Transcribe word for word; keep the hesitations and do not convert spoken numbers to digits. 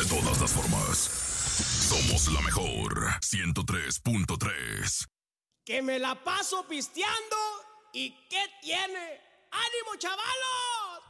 todas las formas. Somos la mejor ciento tres punto tres. Que me la paso pisteando. ¿Y qué tiene? ¡Ánimo, chavalos!